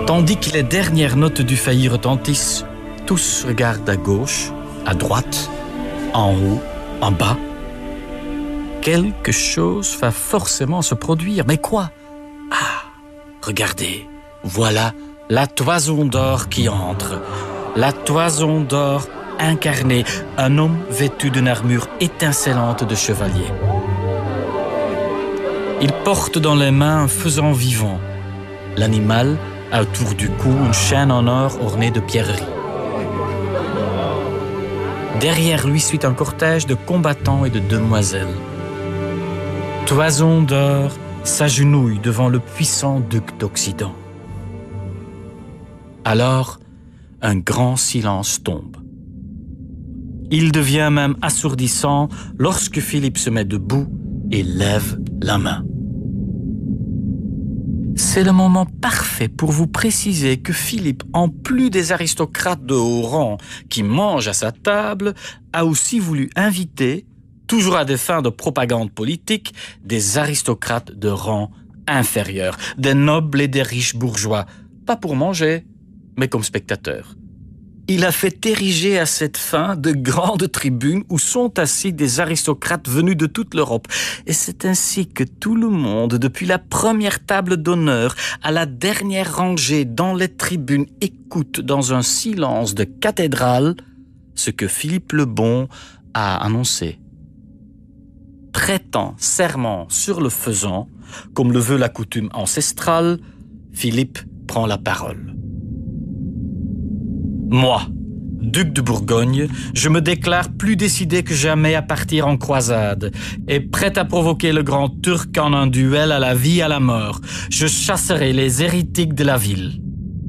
Tandis que les dernières notes du failli retentissent, tous regardent à gauche, à droite, en haut, en bas. Quelque chose va forcément se produire. Mais quoi? Ah, regardez, voilà la toison d'or qui entre. La toison d'or incarnée, un homme vêtu d'une armure étincelante de chevalier. Il porte dans les mains un faisan vivant. L'animal a autour du cou une chaîne en or ornée de pierreries. Derrière lui suit un cortège de combattants et de demoiselles. Toison d'or s'agenouille devant le puissant duc d'Occident. Alors, un grand silence tombe. Il devient même assourdissant lorsque Philippe se met debout et lève la main. C'est le moment parfait pour vous préciser que Philippe, en plus des aristocrates de haut rang qui mangent à sa table, a aussi voulu inviter, toujours à des fins de propagande politique, des aristocrates de rang inférieur, des nobles et des riches bourgeois, pas pour manger, mais comme spectateurs. Il a fait ériger à cette fin de grandes tribunes où sont assis des aristocrates venus de toute l'Europe. Et c'est ainsi que tout le monde, depuis la première table d'honneur à la dernière rangée dans les tribunes, écoute dans un silence de cathédrale ce que Philippe le Bon a annoncé. Prêtant serment sur le faisan, comme le veut la coutume ancestrale, Philippe prend la parole. Moi, duc de Bourgogne, je me déclare plus décidé que jamais à partir en croisade et prêt à provoquer le grand Turc en un duel à la vie et à la mort. Je chasserai les hérétiques de la ville.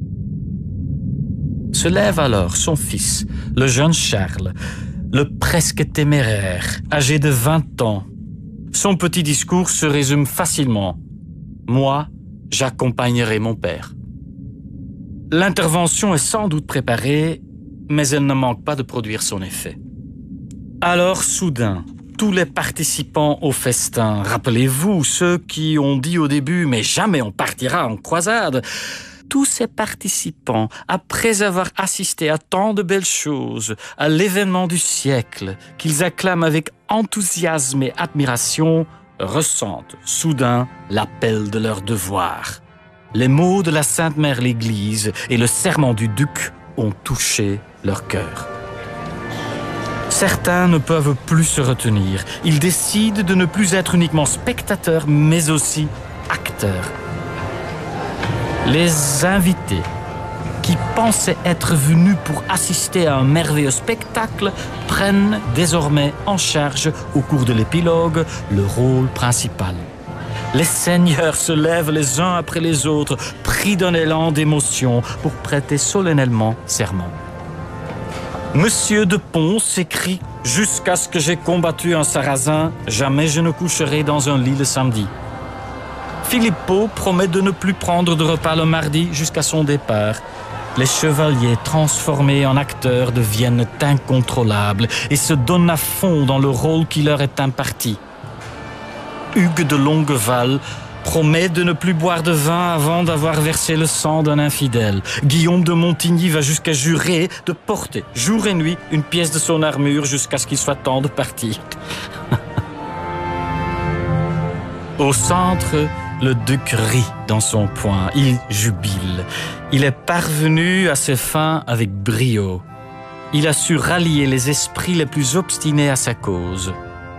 Se lève alors son fils, le jeune Charles, le presque téméraire, âgé de 20 ans. Son petit discours se résume facilement. Moi, j'accompagnerai mon père. L'intervention est sans doute préparée, mais elle ne manque pas de produire son effet. Alors, soudain, tous les participants au festin, rappelez-vous ceux qui ont dit au début « mais jamais on partira en croisade », tous ces participants, après avoir assisté à tant de belles choses, à l'événement du siècle, qu'ils acclament avec enthousiasme et admiration, ressentent soudain l'appel de leur devoir. Les mots de la Sainte Mère l'Église et le serment du duc ont touché leur cœur. Certains ne peuvent plus se retenir. Ils décident de ne plus être uniquement spectateurs, mais aussi acteurs. Les invités, qui pensaient être venus pour assister à un merveilleux spectacle, prennent désormais en charge, au cours de l'épilogue, le rôle principal. Les seigneurs se lèvent les uns après les autres, pris d'un élan d'émotion, pour prêter solennellement serment. Monsieur de Pons s'écrie « Jusqu'à ce que j'ai combattu un sarrasin, jamais je ne coucherai dans un lit le samedi ». Filippo promet de ne plus prendre de repas le mardi jusqu'à son départ. Les chevaliers transformés en acteurs deviennent incontrôlables et se donnent à fond dans le rôle qui leur est imparti. Hugues de Longueval promet de ne plus boire de vin avant d'avoir versé le sang d'un infidèle. Guillaume de Montigny va jusqu'à jurer de porter jour et nuit une pièce de son armure jusqu'à ce qu'il soit temps de partir. Au centre, le duc rit dans son poing. Il jubile. Il est parvenu à ses fins avec brio. Il a su rallier les esprits les plus obstinés à sa cause.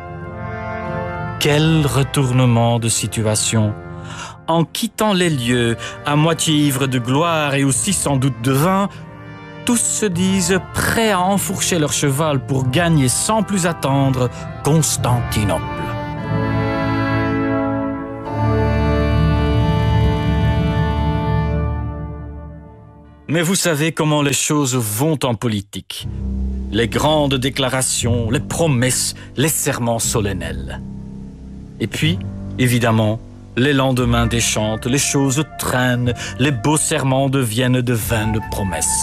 Quel retournement de situation! En quittant les lieux, à moitié ivres de gloire et aussi sans doute de vin, tous se disent prêts à enfourcher leur cheval pour gagner sans plus attendre Constantinople. Mais vous savez comment les choses vont en politique. Les grandes déclarations, les promesses, les serments solennels. Et puis, évidemment, les lendemains déchantent, les choses traînent, les beaux serments deviennent de vaines promesses.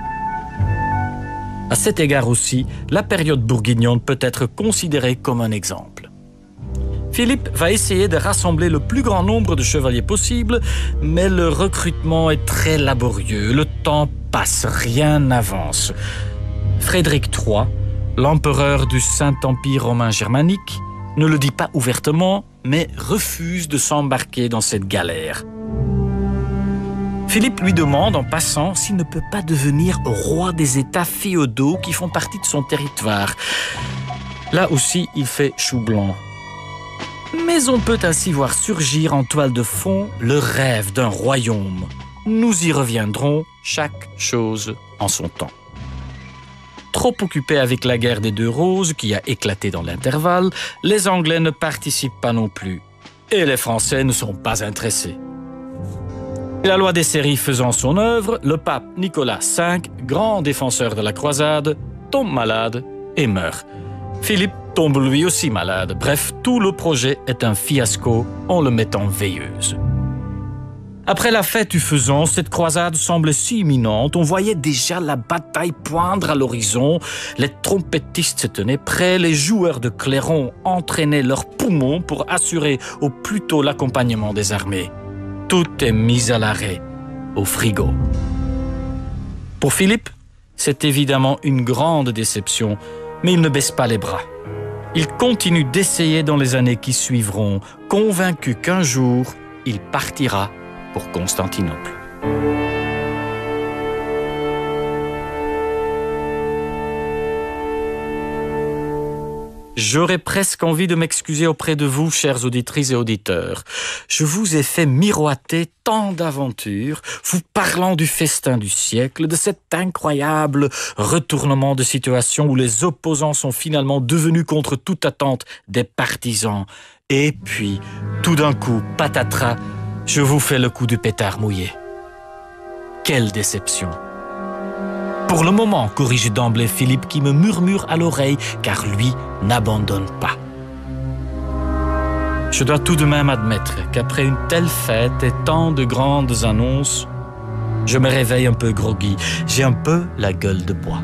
À cet égard aussi, la période bourguignonne peut être considérée comme un exemple. Philippe va essayer de rassembler le plus grand nombre de chevaliers possible, mais le recrutement est très laborieux. Le temps passe, rien n'avance. Frédéric III, l'empereur du Saint-Empire romain germanique, ne le dit pas ouvertement, mais refuse de s'embarquer dans cette galère. Philippe lui demande en passant s'il ne peut pas devenir roi des États féodaux qui font partie de son territoire. Là aussi, il fait chou blanc. Mais on peut ainsi voir surgir en toile de fond le rêve d'un royaume. Nous y reviendrons, chaque chose en son temps. Trop occupés avec la guerre des Deux Roses qui a éclaté dans l'intervalle, les Anglais ne participent pas non plus. Et les Français ne sont pas intéressés. La loi des séries faisant son œuvre, le pape Nicolas V, grand défenseur de la croisade, tombe malade et meurt. Philippe tombe lui aussi malade. Bref, tout le projet est un fiasco en le mettant veilleuse. Après la fête du faisan, cette croisade semblait si imminente, on voyait déjà la bataille poindre à l'horizon, les trompettistes se tenaient prêts, les joueurs de clairon entraînaient leurs poumons pour assurer au plus tôt l'accompagnement des armées. Tout est mis à l'arrêt, au frigo. Pour Philippe, c'est évidemment une grande déception, mais il ne baisse pas les bras. Il continue d'essayer dans les années qui suivront, convaincu qu'un jour, il partira pour Constantinople. J'aurais presque envie de m'excuser auprès de vous, chères auditrices et auditeurs. Je vous ai fait miroiter tant d'aventures, vous parlant du festin du siècle, de cet incroyable retournement de situation où les opposants sont finalement devenus contre toute attente des partisans. Et puis, tout d'un coup, patatras, je vous fais le coup du pétard mouillé. Quelle déception! Pour le moment, corrige d'emblée Philippe qui me murmure à l'oreille, car lui n'abandonne pas. Je dois tout de même admettre qu'après une telle fête et tant de grandes annonces, je me réveille un peu groggy. J'ai un peu la gueule de bois.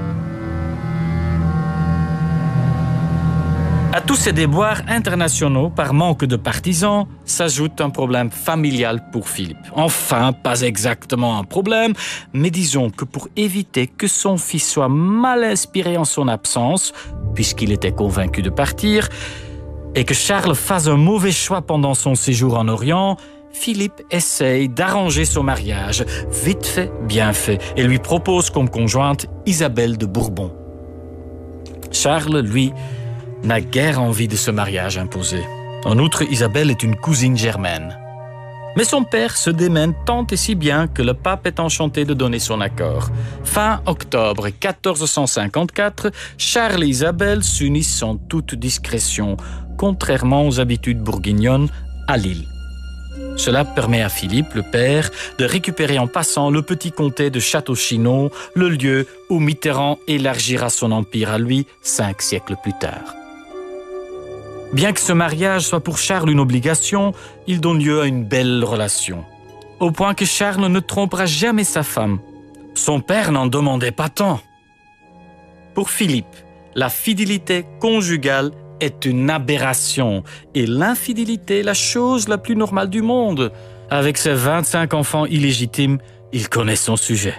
À tous ces déboires internationaux, par manque de partisans, s'ajoute un problème familial pour Philippe. Enfin, pas exactement un problème, mais disons que pour éviter que son fils soit mal inspiré en son absence, puisqu'il était convaincu de partir, et que Charles fasse un mauvais choix pendant son séjour en Orient, Philippe essaye d'arranger son mariage, vite fait, bien fait, et lui propose comme conjointe Isabelle de Bourbon. Charles, lui, n'a guère envie de ce mariage imposé. En outre, Isabelle est une cousine germaine. Mais son père se démène tant et si bien que le pape est enchanté de donner son accord. Fin octobre 1454, Charles et Isabelle s'unissent en toute discrétion, contrairement aux habitudes bourguignonnes, à Lille. Cela permet à Philippe, le père, de récupérer en passant le petit comté de Château-Chinon, le lieu où Mitterrand élargira son empire à lui 5 siècles plus tard. Bien que ce mariage soit pour Charles une obligation, il donne lieu à une belle relation. Au point que Charles ne trompera jamais sa femme. Son père n'en demandait pas tant. Pour Philippe, la fidélité conjugale est une aberration et l'infidélité la chose la plus normale du monde. Avec ses 25 enfants illégitimes, il connaît son sujet.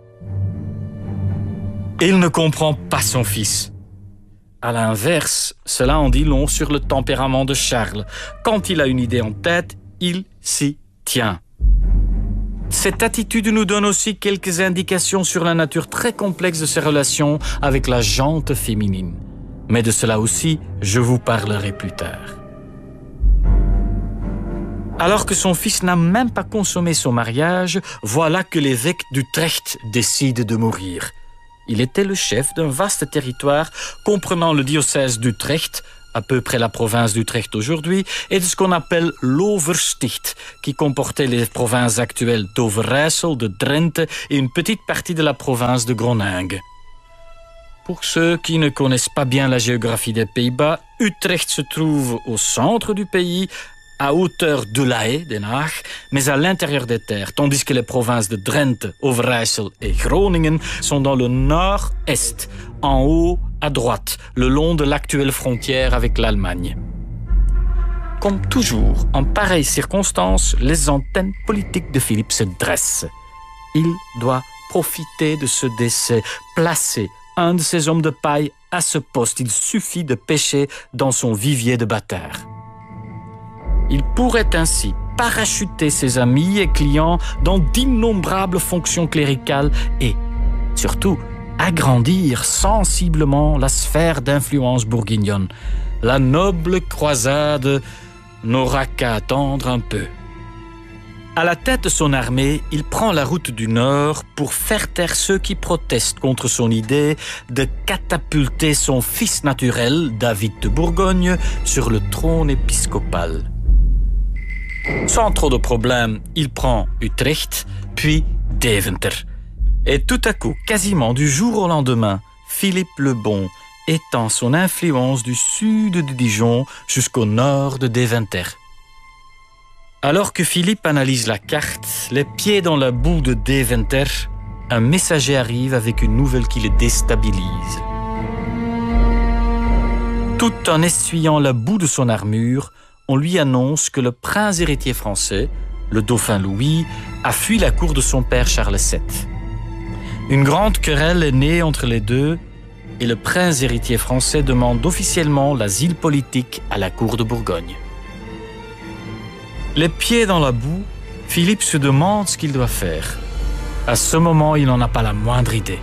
Il ne comprend pas son fils. À l'inverse, cela en dit long sur le tempérament de Charles. Quand il a une idée en tête, il s'y tient. Cette attitude nous donne aussi quelques indications sur la nature très complexe de ses relations avec la gente féminine. Mais de cela aussi, je vous parlerai plus tard. Alors que son fils n'a même pas consommé son mariage, voilà que l'évêque d'Utrecht décide de mourir. Il était le chef d'un vaste territoire comprenant le diocèse d'Utrecht, à peu près la province d'Utrecht aujourd'hui, et de ce qu'on appelle l'Oversticht, qui comportait les provinces actuelles d'Overijssel, de Drenthe et une petite partie de la province de Groningue. Pour ceux qui ne connaissent pas bien la géographie des Pays-Bas, Utrecht se trouve au centre du pays, à hauteur de La Haye, Den Haag, mais à l'intérieur des terres, tandis que les provinces de Drenthe, Overijssel et Groningen sont dans le nord-est, en haut à droite, le long de l'actuelle frontière avec l'Allemagne. Comme toujours, en pareille circonstance, les antennes politiques de Philippe se dressent. Il doit profiter de ce décès, placer un de ses hommes de paille à ce poste. Il suffit de pêcher dans son vivier de bâtards. Il pourrait ainsi parachuter ses amis et clients dans d'innombrables fonctions cléricales et, surtout, agrandir sensiblement la sphère d'influence bourguignonne. La noble croisade n'aura qu'à attendre un peu. À la tête de son armée, il prend la route du Nord pour faire taire ceux qui protestent contre son idée de catapulter son fils naturel, David de Bourgogne, sur le trône épiscopal. Sans trop de problèmes, il prend Utrecht, puis Deventer. Et tout à coup, quasiment du jour au lendemain, Philippe le Bon étend son influence du sud de Dijon jusqu'au nord de Deventer. Alors que Philippe analyse la carte, les pieds dans la boue de Deventer, un messager arrive avec une nouvelle qui le déstabilise. Tout en essuyant la boue de son armure, on lui annonce que le prince héritier français, le dauphin Louis, a fui la cour de son père Charles VII. Une grande querelle est née entre les deux et le prince héritier français demande officiellement l'asile politique à la cour de Bourgogne. Les pieds dans la boue, Philippe se demande ce qu'il doit faire. À ce moment, il n'en a pas la moindre idée.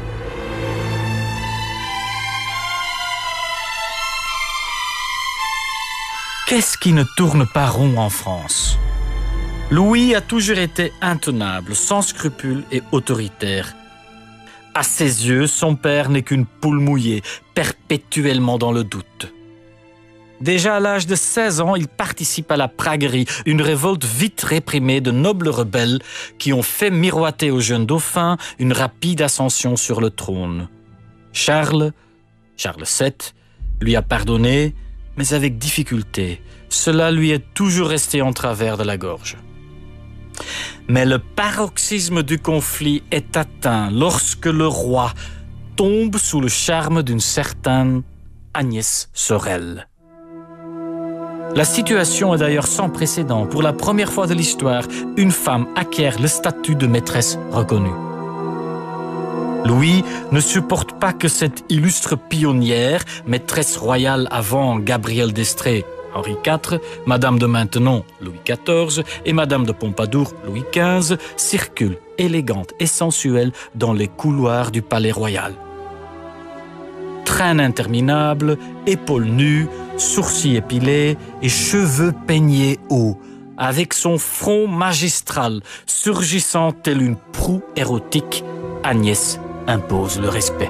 Qu'est-ce qui ne tourne pas rond en France? Louis a toujours été intenable, sans scrupules et autoritaire. À ses yeux, son père n'est qu'une poule mouillée, perpétuellement dans le doute. Déjà à l'âge de 16 ans, il participe à la Praguerie, une révolte vite réprimée de nobles rebelles qui ont fait miroiter au jeune dauphin une rapide ascension sur le trône. Charles VII, lui a pardonné, mais avec difficulté. Cela lui est toujours resté en travers de la gorge. Mais le paroxysme du conflit est atteint lorsque le roi tombe sous le charme d'une certaine Agnès Sorel. La situation est d'ailleurs sans précédent. Pour la première fois de l'histoire, une femme acquiert le statut de maîtresse reconnue. Louis ne supporte pas que cette illustre pionnière, maîtresse royale avant Gabrielle d'Estrées, Henri IV, Madame de Maintenon, Louis XIV, et Madame de Pompadour, Louis XV, circule élégante et sensuelle dans les couloirs du palais royal. Traîne interminable, épaules nues, sourcils épilés et cheveux peignés hauts, avec son front magistral surgissant tel une proue érotique, Agnès impose le respect.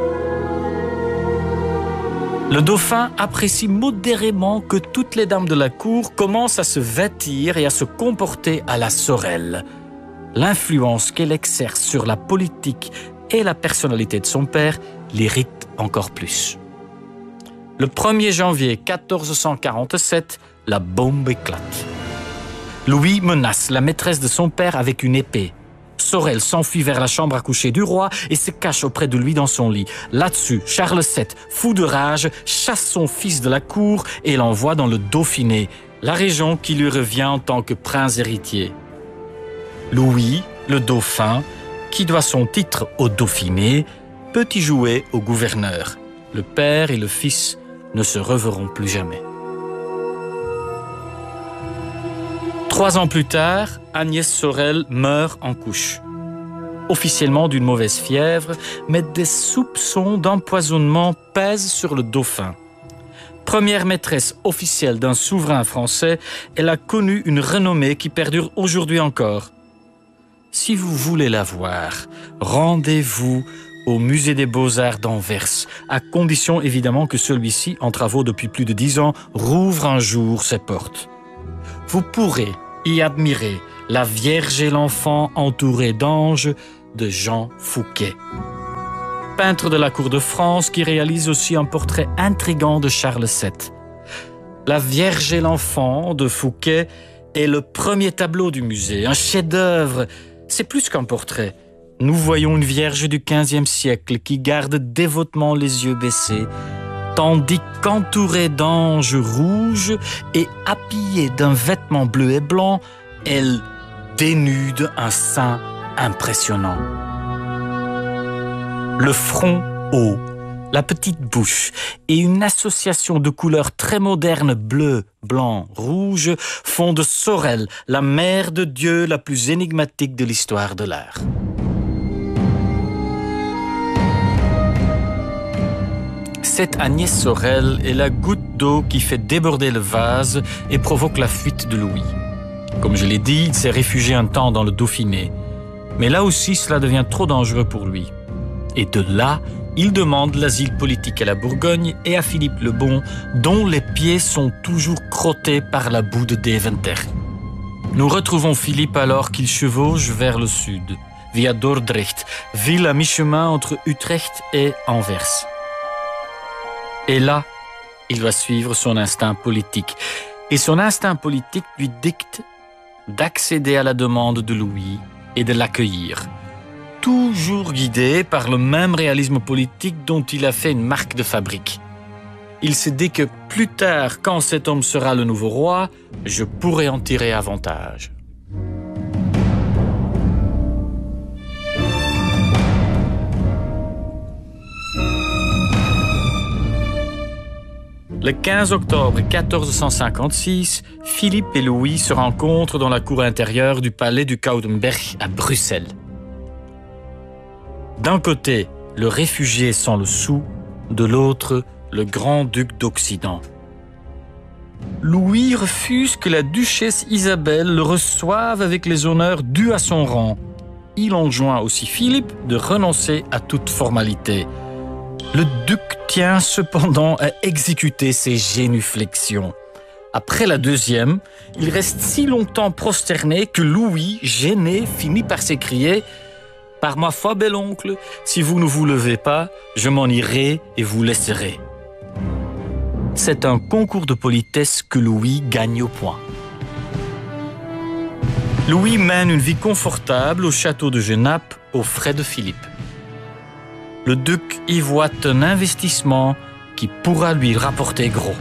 Le dauphin apprécie modérément que toutes les dames de la cour commencent à se vêtir et à se comporter à la Sorel. L'influence qu'elle exerce sur la politique et la personnalité de son père l'irrite encore plus. Le 1er janvier 1447, la bombe éclate. Louis menace la maîtresse de son père avec une épée. Sorel s'enfuit vers la chambre à coucher du roi et se cache auprès de lui dans son lit. Là-dessus, Charles VII, fou de rage, chasse son fils de la cour et l'envoie dans le Dauphiné, la région qui lui revient en tant que prince héritier. Louis, le dauphin, qui doit son titre au Dauphiné, peut y jouer au gouverneur. Le père et le fils ne se reverront plus jamais. 3 ans plus tard, Agnès Sorel meurt en couche. Officiellement d'une mauvaise fièvre, mais des soupçons d'empoisonnement pèsent sur le dauphin. Première maîtresse officielle d'un souverain français, elle a connu une renommée qui perdure aujourd'hui encore. Si vous voulez la voir, rendez-vous au Musée des Beaux-Arts d'Anvers, à condition évidemment que celui-ci, en travaux depuis plus de 10 ans, rouvre un jour ses portes. Vous pourrez y admirer la Vierge et l'Enfant entourés d'anges de Jean Fouquet. Peintre de la cour de France qui réalise aussi un portrait intrigant de Charles VII. La Vierge et l'Enfant de Fouquet est le premier tableau du musée, un chef-d'œuvre. C'est plus qu'un portrait. Nous voyons une Vierge du XVe siècle qui garde dévotement les yeux baissés, tandis qu'entourée d'anges rouges et habillée d'un vêtement bleu et blanc, elle dénude un sein impressionnant. Le front haut, la petite bouche et une association de couleurs très modernes bleu, blanc, rouge font de Sorel la mère de Dieu la plus énigmatique de l'histoire de l'art. Cette Agnès Sorel est la goutte d'eau qui fait déborder le vase et provoque la fuite de Louis. Comme je l'ai dit, il s'est réfugié un temps dans le Dauphiné. Mais là aussi, cela devient trop dangereux pour lui. Et de là, il demande l'asile politique à la Bourgogne et à Philippe le Bon, dont les pieds sont toujours crottés par la boue de Deventer. Nous retrouvons Philippe alors qu'il chevauche vers le sud, via Dordrecht, ville à mi-chemin entre Utrecht et Anvers. Et là, il va suivre son instinct politique. Et son instinct politique lui dicte d'accéder à la demande de Louis et de l'accueillir. Toujours guidé par le même réalisme politique dont il a fait une marque de fabrique. Il s'est dit que plus tard, quand cet homme sera le nouveau roi, je pourrai en tirer avantage. Le 15 octobre 1456, Philippe et Louis se rencontrent dans la cour intérieure du palais du Koudenberg à Bruxelles. D'un côté, le réfugié sans le sou, de l'autre, le grand-duc d'Occident. Louis refuse que la duchesse Isabelle le reçoive avec les honneurs dus à son rang. Il enjoint aussi Philippe de renoncer à toute formalité. Le duc tient cependant à exécuter ses génuflexions. Après la deuxième, il reste si longtemps prosterné que Louis, gêné, finit par s'écrier « Par ma foi, bel oncle, si vous ne vous levez pas, je m'en irai et vous laisserai. » C'est un concours de politesse que Louis gagne au point. Louis mène une vie confortable au château de Genappe aux frais de Philippe. Le duc y voit un investissement qui pourra lui rapporter gros.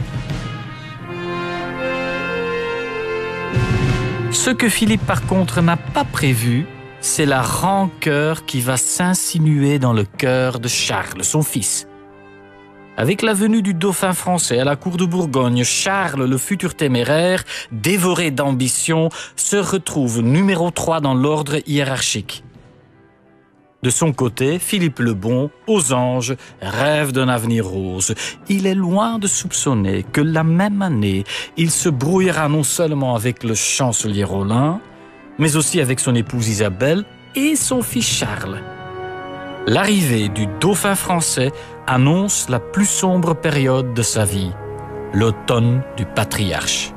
Ce que Philippe, par contre, n'a pas prévu, c'est la rancœur qui va s'insinuer dans le cœur de Charles, son fils. Avec la venue du dauphin français à la cour de Bourgogne, Charles, le futur téméraire, dévoré d'ambition, se retrouve numéro 3 dans l'ordre hiérarchique. De son côté, Philippe le Bon, aux anges, rêve d'un avenir rose. Il est loin de soupçonner que la même année, il se brouillera non seulement avec le chancelier Rollin, mais aussi avec son épouse Isabelle et son fils Charles. L'arrivée du dauphin français annonce la plus sombre période de sa vie, l'automne du patriarche.